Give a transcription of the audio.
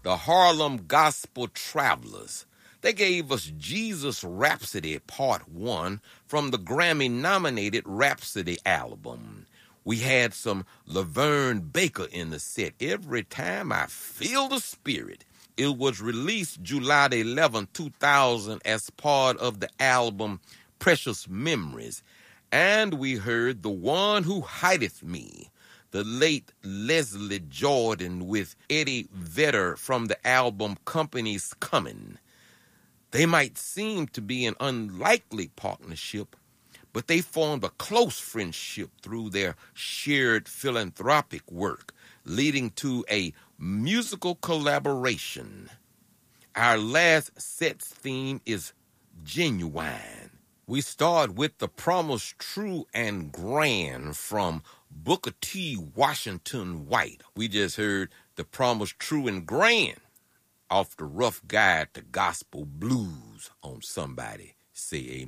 the Harlem Gospel Travelers. They gave us Jesus Rhapsody Part 1 from the Grammy-nominated Rhapsody album. We had some Laverne Baker in the set, Every Time I Feel the Spirit. It was released July 11, 2000 as part of the album Precious Memories. And we heard The One Who Hideth Me, the late Leslie Jordan with Eddie Vedder from the album Company's Coming. They might seem to be an unlikely partnership, but they formed a close friendship through their shared philanthropic work, leading to a musical collaboration. Our last set's theme is Genuine. We start with The Promise True and Grand from Booker T. Washington White. We just heard The Promise True and Grand off the Rough Guide to Gospel Blues on Somebody Say Amen.